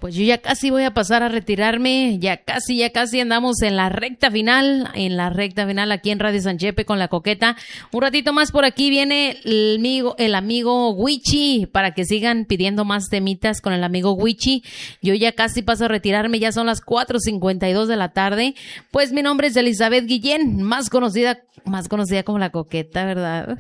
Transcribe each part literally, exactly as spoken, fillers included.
Pues yo ya casi voy a pasar a retirarme, ya casi, ya casi andamos en la recta final, en la recta final aquí en Radio Sanchepe con La Coqueta. Un ratito más por aquí viene el amigo, el amigo Wichi, para que sigan pidiendo más temitas con el amigo Wichi. Yo ya casi paso a retirarme, ya son las cuatro cincuenta y dos de la tarde. Pues mi nombre es Elizabeth Guillén, más conocida, más conocida como La Coqueta, ¿verdad?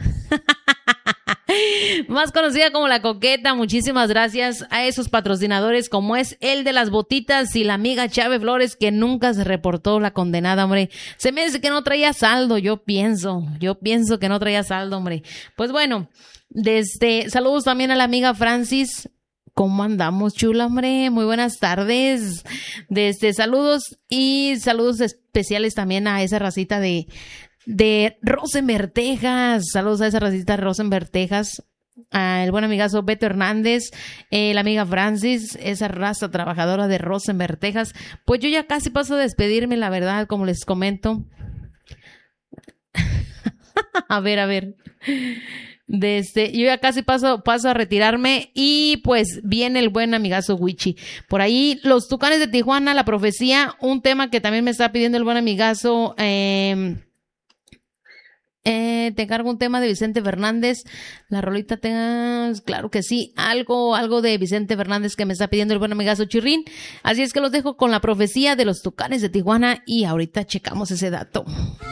Más conocida como La Coqueta. Muchísimas gracias a esos patrocinadores como es el de las botitas y la amiga Chávez Flores, que nunca se reportó la condenada, hombre. Se me dice que no traía saldo, yo pienso, yo pienso que no traía saldo, hombre. Pues bueno, desde saludos también a la amiga Francis. ¿Cómo andamos, chula, hombre? Muy buenas tardes. Desde saludos y saludos especiales también a esa racita de de Rosenberg, Texas. Saludos a esa racita de Rosenberg, Texas. Ah, el buen amigazo Beto Hernández, eh, la amiga Francis, esa raza trabajadora de Rosenberg, Texas. Pues yo ya casi paso a despedirme, la verdad, como les comento. a ver, a ver. Desde, yo ya casi paso, paso a retirarme y pues viene el buen amigazo Wichi. Por ahí, los Tucanes de Tijuana, La Profecía, un tema que también me está pidiendo el buen amigazo, eh, Eh, te encargo un tema de Vicente Fernández. La rolita tengas, claro que sí, algo, algo de Vicente Fernández que me está pidiendo el buen amigazo Chirrín. Así es que los dejo con La Profecía de los Tucanes de Tijuana y ahorita checamos ese dato.